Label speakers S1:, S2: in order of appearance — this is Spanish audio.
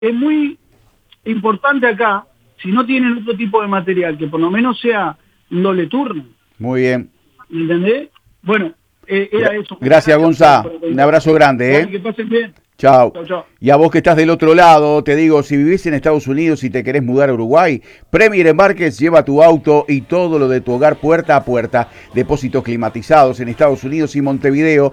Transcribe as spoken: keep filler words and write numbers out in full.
S1: es muy importante acá, si no tienen otro tipo de material, que por lo menos sea un doble turno.
S2: Muy bien.
S1: ¿Entendés? Bueno, eh, era eso.
S2: Gracias, Gonza. Un abrazo grande, ¿eh?
S1: Que pasen bien.
S2: Chao.
S1: Chau, chau.
S2: Y a vos que estás del otro lado, te digo, si vivís en Estados Unidos y te querés mudar a Uruguay, Premier Embarques lleva tu auto y todo lo de tu hogar puerta a puerta. Depósitos climatizados en Estados Unidos y Montevideo.